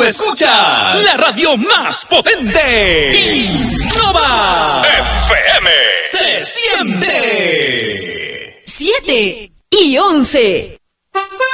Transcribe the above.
escuchas la radio más potente. Innova FM. Se siente. 7 y 11.